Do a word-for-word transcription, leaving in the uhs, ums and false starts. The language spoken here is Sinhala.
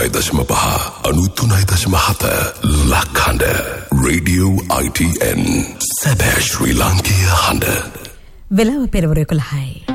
අනූතුනයි දශම පහ අනූතුනයි දශම හත ලක්හඬ රේඩියෝ I T N සැබෑ ශ්‍රී ලාංකීය හඬ වෙලාව පෙරවරු එකොළහයි.